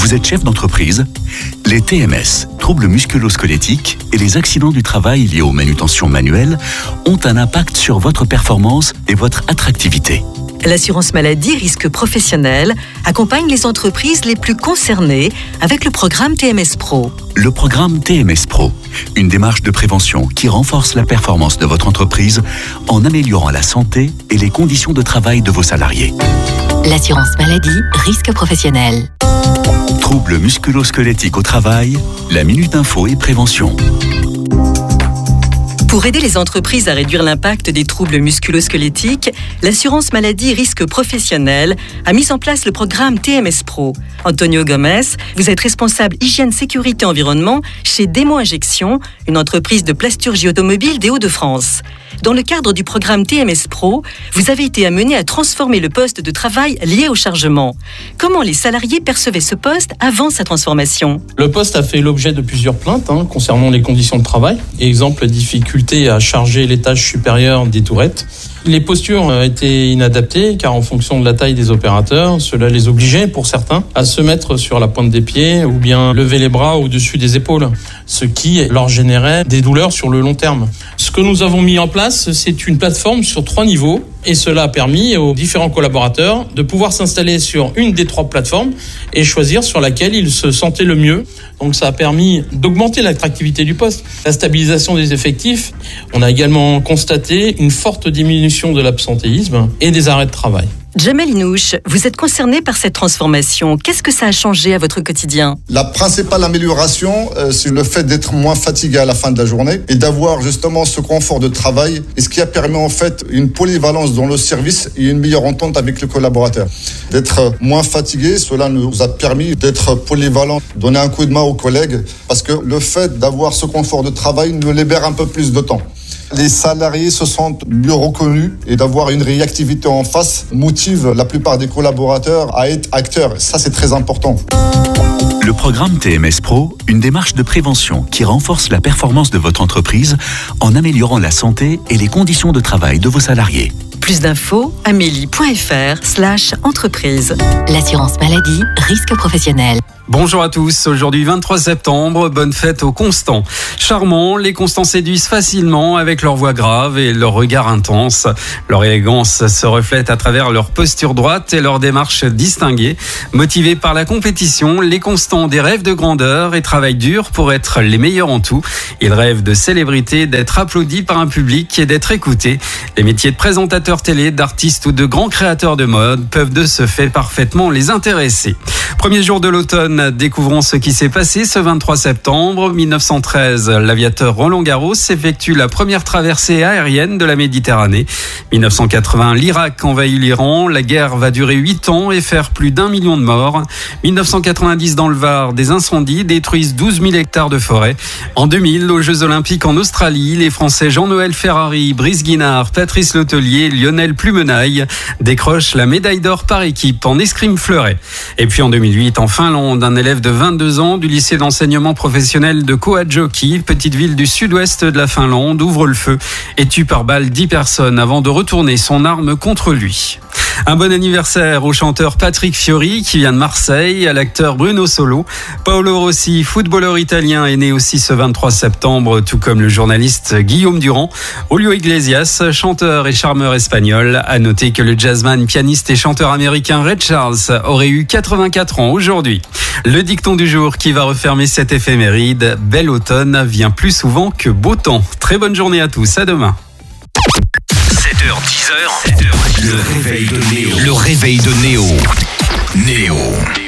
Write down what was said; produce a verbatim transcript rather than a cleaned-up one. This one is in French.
Vous êtes chef d'entreprise? Les T M S, troubles musculo-squelettiques et les accidents du travail liés aux manutentions manuelles ont un impact sur votre performance et votre attractivité. L'assurance maladie risque professionnel accompagne les entreprises les plus concernées avec le programme T M S Pro. Le programme T M S Pro, une démarche de prévention qui renforce la performance de votre entreprise en améliorant la santé et les conditions de travail de vos salariés. L'assurance maladie, risque professionnel. Troubles musculo-squelettiques au travail, la Minute Info et Prévention. Pour aider les entreprises à réduire l'impact des troubles musculo-squelettiques, l'assurance maladie risque professionnel a mis en place le programme T M S Pro. Antonio Gomez, vous êtes responsable hygiène, sécurité, environnement chez Demo Injection, une entreprise de plasturgie automobile des Hauts-de-France. Dans le cadre du programme T M S Pro, vous avez été amené à transformer le poste de travail lié au chargement. Comment les salariés percevaient ce poste avant sa transformation? Le poste a fait l'objet de plusieurs plaintes hein, concernant les conditions de travail. Exemple, difficulté à charger l'étage supérieur des tourettes. Les postures étaient inadaptées car en fonction de la taille des opérateurs, cela les obligeait pour certains à se mettre sur la pointe des pieds ou bien lever les bras au-dessus des épaules, ce qui leur générait des douleurs sur le long terme. Ce que nous avons mis en place, c'est une plateforme sur trois niveaux et cela a permis aux différents collaborateurs de pouvoir s'installer sur une des trois plateformes et choisir sur laquelle ils se sentaient le mieux. Donc ça a permis d'augmenter l'attractivité du poste, la stabilisation des effectifs. On a également constaté une forte diminution de l'absentéisme et des arrêts de travail. Jamel Inouche, vous êtes concerné par cette transformation. Qu'est-ce que ça a changé à votre quotidien? La principale amélioration, euh, c'est le fait d'être moins fatigué à la fin de la journée et d'avoir justement ce confort de travail, et ce qui a permis en fait une polyvalence dans le service et une meilleure entente avec le collaborateur. D'être moins fatigué, cela nous a permis d'être polyvalent, donner un coup de main aux collègues, parce que le fait d'avoir ce confort de travail nous libère un peu plus de temps. Les salariés se sentent mieux reconnus et d'avoir une réactivité en face motive la plupart des collaborateurs à être acteurs. Ça, c'est très important. Le programme T M S Pro, une démarche de prévention qui renforce la performance de votre entreprise en améliorant la santé et les conditions de travail de vos salariés. Plus d'infos, amélie.fr slash entreprise. L'assurance maladie, risque professionnel. Bonjour à tous, aujourd'hui vingt-trois septembre, bonne fête aux Constants. Charmants, les Constants séduisent facilement avec leur voix grave et leur regard intense. Leur élégance se reflète à travers leur posture droite et leur démarche distinguée. Motivés par la compétition, les Constants ont des rêves de grandeur et travaillent dur pour être les meilleurs en tout. Ils rêvent de célébrité, d'être applaudis par un public et d'être écoutés. Les métiers de présentateur télé, d'artistes ou de grands créateurs de mode peuvent de ce fait parfaitement les intéresser. Premier jour de l'automne, découvrons ce qui s'est passé ce vingt-trois septembre. mille neuf cent treize, l'aviateur Roland Garros effectue la première traversée aérienne de la Méditerranée. mille neuf cent quatre-vingts, l'Irak envahit l'Iran. La guerre va durer huit ans et faire plus d'un million de morts. mille neuf cent quatre-vingt-dix, dans le Var, des incendies détruisent douze mille hectares de forêt. En deux mille, aux Jeux Olympiques en Australie, les Français Jean-Noël Ferrari, Brice Guinard, Patrice Letellier, Lionel Plumenaille décrochent la médaille d'or par équipe en escrime fleuret. Et puis en deux mille huit, en Finlande, un élève de vingt-deux ans du lycée d'enseignement professionnel de Kauhajoki, petite ville du sud-ouest de la Finlande, ouvre le feu et tue par balle dix personnes avant de retourner son arme contre lui. Un bon anniversaire au chanteur Patrick Fiori qui vient de Marseille, à l'acteur Bruno Solo. Paolo Rossi, footballeur italien, est né aussi ce vingt-trois septembre, tout comme le journaliste Guillaume Durand. Julio Iglesias, chanteur et charmeur espagnol. À noter que le jazzman, pianiste et chanteur américain Ray Charles aurait eu quatre-vingt-quatre ans aujourd'hui. Le dicton du jour qui va refermer cette éphéméride: bel automne vient plus souvent que beau temps. Très bonne journée à tous, à demain. sept heures dix, le réveil de Néo. Le réveil de Néo. Néo.